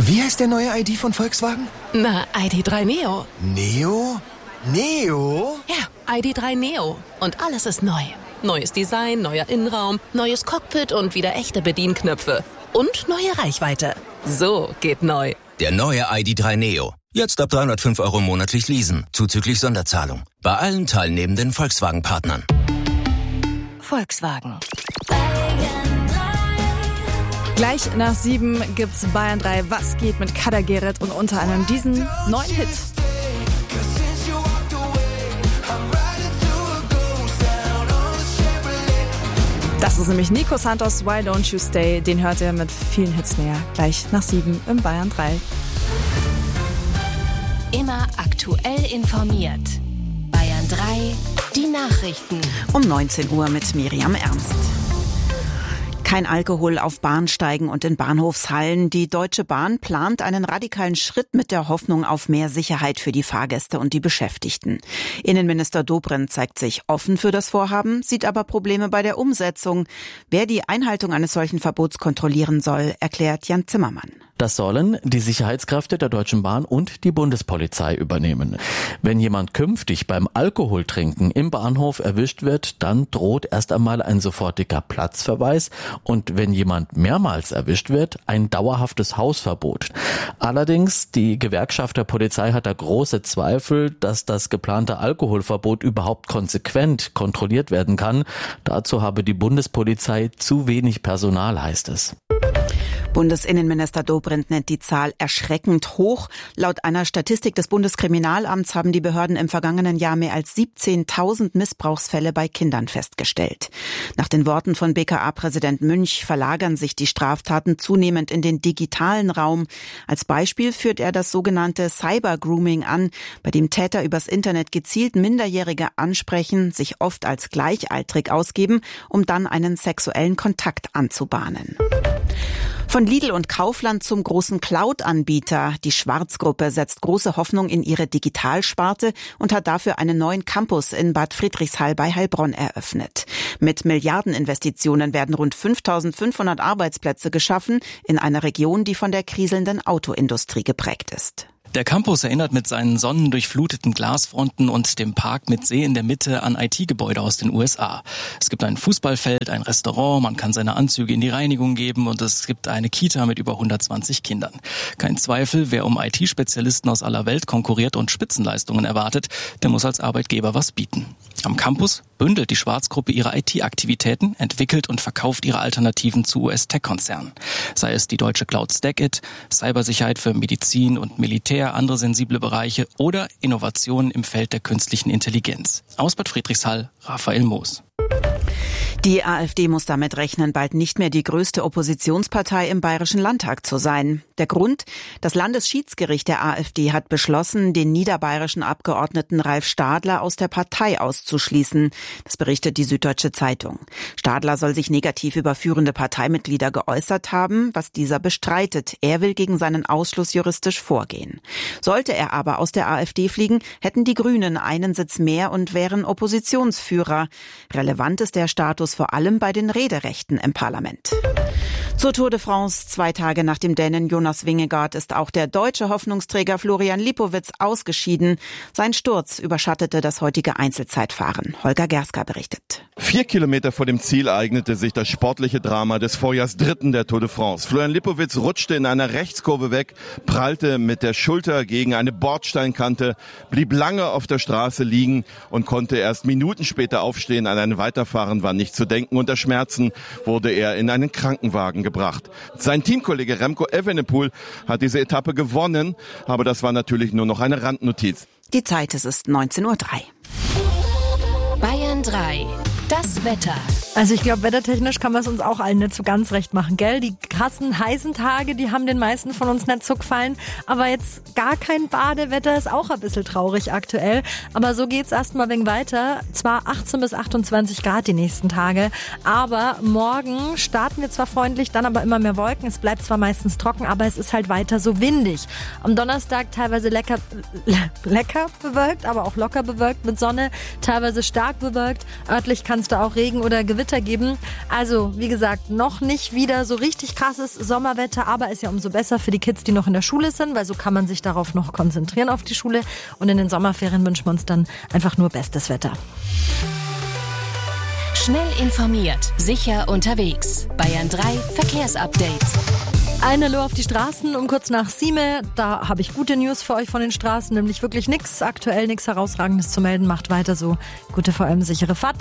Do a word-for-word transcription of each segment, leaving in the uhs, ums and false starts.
Wie heißt der neue I D von Volkswagen? Na, I D drei Neo. Neo? Neo? Ja, I D drei Neo. Und alles ist neu. Neues Design, neuer Innenraum, neues Cockpit und wieder echte Bedienknöpfe. Und neue Reichweite. So geht neu. Der neue I D drei Neo. Jetzt ab dreihundertfünf Euro monatlich leasen, zuzüglich Sonderzahlung. Bei allen teilnehmenden Volkswagen-Partnern. Volkswagen. Gleich nach sieben gibt's Bayern drei. Was geht mit Kader Gerrit und unter anderem diesen neuen Hit. Das ist nämlich Nico Santos, Why Don't You Stay. Den hört ihr mit vielen Hits mehr. Gleich nach sieben im Bayern drei. Immer aktuell informiert. Bayern drei, die Nachrichten. Um neunzehn Uhr mit Miriam Ernst. Kein Alkohol auf Bahnsteigen und in Bahnhofshallen. Die Deutsche Bahn plant einen radikalen Schritt mit der Hoffnung auf mehr Sicherheit für die Fahrgäste und die Beschäftigten. Innenminister Dobrindt zeigt sich offen für das Vorhaben, sieht aber Probleme bei der Umsetzung. Wer die Einhaltung eines solchen Verbots kontrollieren soll, erklärt Jan Zimmermann. Das sollen die Sicherheitskräfte der Deutschen Bahn und die Bundespolizei übernehmen. Wenn jemand künftig beim Alkoholtrinken im Bahnhof erwischt wird, dann droht erst einmal ein sofortiger Platzverweis und wenn jemand mehrmals erwischt wird, ein dauerhaftes Hausverbot. Allerdings, die Gewerkschaft der Polizei hat da große Zweifel, dass das geplante Alkoholverbot überhaupt konsequent kontrolliert werden kann. Dazu habe die Bundespolizei zu wenig Personal, heißt es. Bundesinnenminister Dobrindt nennt die Zahl erschreckend hoch. Laut einer Statistik des Bundeskriminalamts haben die Behörden im vergangenen Jahr mehr als siebzehntausend Missbrauchsfälle bei Kindern festgestellt. Nach den Worten von B K A-Präsident Münch verlagern sich die Straftaten zunehmend in den digitalen Raum. Als Beispiel führt er das sogenannte Cyber-Grooming an, bei dem Täter übers Internet gezielt Minderjährige ansprechen, sich oft als gleichaltrig ausgeben, um dann einen sexuellen Kontakt anzubahnen. Von Lidl und Kaufland zum großen Cloud-Anbieter. Die Schwarz-Gruppe setzt große Hoffnung in ihre Digitalsparte und hat dafür einen neuen Campus in Bad Friedrichshall bei Heilbronn eröffnet. Mit Milliardeninvestitionen werden rund fünftausendfünfhundert Arbeitsplätze geschaffen in einer Region, die von der kriselnden Autoindustrie geprägt ist. Der Campus erinnert mit seinen sonnendurchfluteten Glasfronten und dem Park mit See in der Mitte an I T-Gebäude aus den U S A. Es gibt ein Fußballfeld, ein Restaurant, man kann seine Anzüge in die Reinigung geben und es gibt eine Kita mit über hundertzwanzig Kindern. Kein Zweifel, wer um I T-Spezialisten aus aller Welt konkurriert und Spitzenleistungen erwartet, der muss als Arbeitgeber was bieten. Am Campus bündelt die Schwarz-Gruppe ihre I T-Aktivitäten, entwickelt und verkauft ihre Alternativen zu U S-Tech-Konzernen. Sei es die deutsche Cloud Stackit, Cybersicherheit für Medizin und Militär, andere sensible Bereiche oder Innovationen im Feld der künstlichen Intelligenz. Aus Bad Friedrichshall, Raphael Moos. Die AfD muss damit rechnen, bald nicht mehr die größte Oppositionspartei im Bayerischen Landtag zu sein. Der Grund? Das Landesschiedsgericht der AfD hat beschlossen, den niederbayerischen Abgeordneten Ralf Stadler aus der Partei auszuschließen. Das berichtet die Süddeutsche Zeitung. Stadler soll sich negativ über führende Parteimitglieder geäußert haben, was dieser bestreitet. Er will gegen seinen Ausschluss juristisch vorgehen. Sollte er aber aus der AfD fliegen, hätten die Grünen einen Sitz mehr und wären Oppositionsführer. Relevant ist der Status vor allem bei den Rederechten im Parlament. Zur Tour de France. Zwei Tage nach dem Dänen Jonas Vingegaard ist auch der deutsche Hoffnungsträger Florian Lipowitz ausgeschieden. Sein Sturz überschattete das heutige Einzelzeitfahren. Holger Gerska berichtet. Vier Kilometer vor dem Ziel eignete sich das sportliche Drama des Vorjahrs Dritten der Tour de France. Florian Lipowitz rutschte in einer Rechtskurve weg, prallte mit der Schulter gegen eine Bordsteinkante, blieb lange auf der Straße liegen und konnte erst Minuten später aufstehen. An ein Weiterfahren war nicht zu denken. Unter Schmerzen wurde er in einen Krankenwagen gebracht. Sein Teamkollege Remco Evenepoel hat diese Etappe gewonnen, aber das war natürlich nur noch eine Randnotiz. Die Zeit, es ist neunzehn Uhr drei. Bayern drei. Das Wetter. Also ich glaube, wettertechnisch kann man es uns auch allen nicht so ganz recht machen, gell? Die krassen heißen Tage, die haben den meisten von uns nicht so gefallen. Aber jetzt gar kein Badewetter ist auch ein bisschen traurig aktuell. Aber so geht's erstmal wegen weiter. Zwar achtzehn bis achtundzwanzig Grad die nächsten Tage. Aber morgen starten wir zwar freundlich, dann aber immer mehr Wolken. Es bleibt zwar meistens trocken, aber es ist halt weiter so windig. Am Donnerstag teilweise lecker, le- lecker bewölkt, aber auch locker bewölkt mit Sonne. Teilweise stark bewölkt. Örtlich kann es da auch Regen oder Gewitter Gewitter geben. Also, wie gesagt, noch nicht wieder so richtig krasses Sommerwetter, aber ist ja umso besser für die Kids, die noch in der Schule sind, weil so kann man sich darauf noch konzentrieren auf die Schule. Und in den Sommerferien wünschen wir uns dann einfach nur bestes Wetter. Schnell informiert, sicher unterwegs. Bayern drei Verkehrsupdate. Eine Hallo auf die Straßen um kurz nach sieben. Da habe ich gute News für euch von den Straßen, nämlich wirklich nichts, aktuell nichts Herausragendes zu melden. Macht weiter so. Gute, vor allem sichere Fahrt.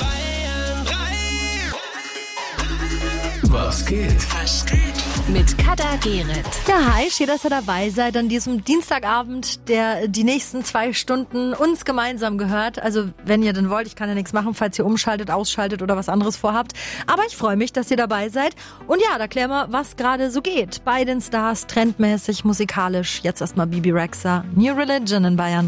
Was geht? Was geht? Mit Kada Gerrit. Ja, hi, schön, dass ihr dabei seid an diesem Dienstagabend, der die nächsten zwei Stunden uns gemeinsam gehört. Also, wenn ihr denn wollt, ich kann ja nichts machen, falls ihr umschaltet, ausschaltet oder was anderes vorhabt. Aber ich freue mich, dass ihr dabei seid. Und ja, da klären wir, was gerade so geht. Bei den Stars, trendmäßig, musikalisch. Jetzt erstmal Bibi Rexha, New Religion in Bayern.